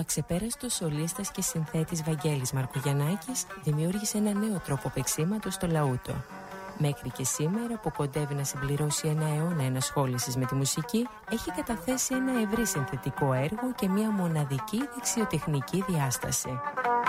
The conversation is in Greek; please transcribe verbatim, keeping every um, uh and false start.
αξεπέραστος σολίστας και συνθέτης Βαγγέλης Μαρκογιαννάκης δημιούργησε ένα νέο τρόπο παίξήματος στο λαούτο. Μέχρι και σήμερα, που κοντεύει να συμπληρώσει ένα αιώνα ενασχόλησης με τη μουσική, έχει καταθέσει ένα ευρύ συνθετικό έργο και μια μοναδική δεξιοτεχνική διάσταση.